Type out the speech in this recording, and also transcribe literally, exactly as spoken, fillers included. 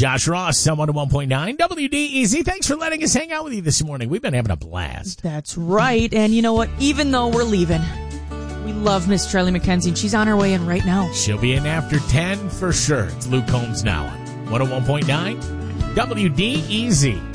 Josh Ross, one oh one point nine W D E Z. Thanks for letting us hang out with you this morning. We've been having a blast. That's right. And you know what? Even though we're leaving, we love Miss Charlie McKenzie, and she's on her way in right now. She'll be in after ten for sure. It's Luke Combs now on one oh one point nine W D E Z.